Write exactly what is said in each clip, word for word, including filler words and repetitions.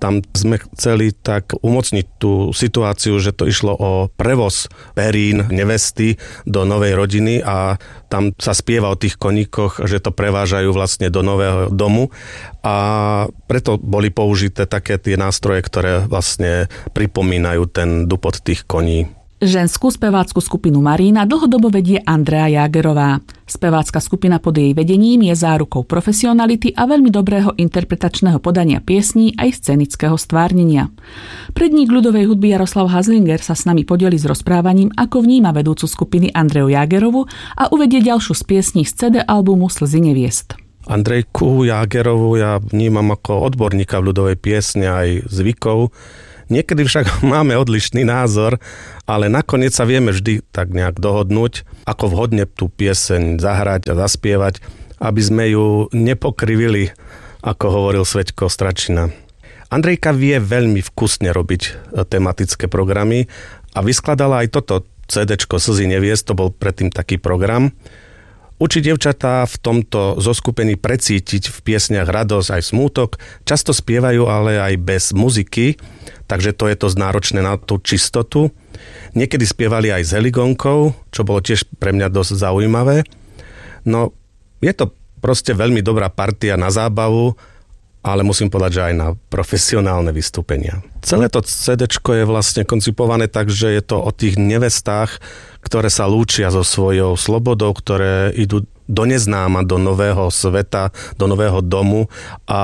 tam sme chceli tak umocniť tú situáciu, že to išlo o prevoz perín nevesty do novej rodiny a tam sa spieva o tých koníkoch, že to prevážajú vlastne do nového domu a preto boli použité také tie nástroje, ktoré vlastne pripomínajú ten dupot tých koní. Ženskú spevácku skupinu Marína dlhodobo vedie Andrea Jágerová. Spevácka skupina pod jej vedením je zárukou profesionality a veľmi dobrého interpretačného podania piesní aj scenického stvárnenia. Predník ľudovej hudby Jaroslav Haslinger sa s nami podeli s rozprávaním, ako vníma vedúcu skupiny Andreu Jágerovu a uvedie ďalšiu z piesní z cé dé albumu Slzy neviest. Andrejku Jágerovu ja vnímam ako odborníka v ľudovej piesne aj zvykov. Niekedy však máme odlišný názor, ale nakoniec sa vieme vždy tak nejak dohodnúť, ako vhodne tú pieseň zahrať a zaspievať, aby sme ju nepokrivili, ako hovoril Svedko Stračina. Andrejka vie veľmi vkusne robiť tematické programy a vyskladala aj toto cédečko Slzy neviest, to bol predtým taký program. Učí dievčatá v tomto zoskupení precítiť v piesniach radosť aj smútok, často spievajú ale aj bez muziky, takže to je to náročné na tú čistotu. Niekedy spievali aj s heligonkou, čo bolo tiež pre mňa dosť zaujímavé. No, je to proste veľmi dobrá partia na zábavu, ale musím povedať, že aj na profesionálne vystúpenia. Celé to cédečko je vlastne koncipované tak, že je to o tých nevestách, ktoré sa lúčia so svojou slobodou, ktoré idú do neznáma, do nového sveta, do nového domu a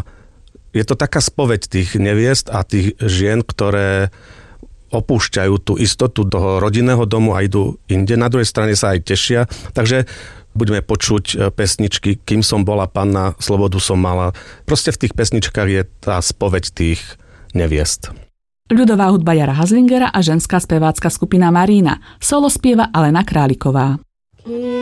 je to taká spoveď tých neviest a tých žien, ktoré opúšťajú tú istotu toho rodinného domu a idú inde. Na druhej strane sa aj tešia, takže budeme počuť pesničky Kým som bola panna, slobodu som mala. Proste v tých pesničkách je tá spoveď tých neviest. Ľudová hudba Jara Haslingera a ženská spevácka skupina Marína. Solo spieva Alena Králiková.